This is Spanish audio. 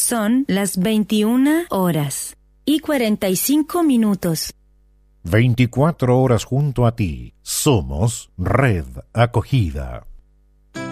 Son las 21:45. 24 horas junto a ti. Somos Red Acogida.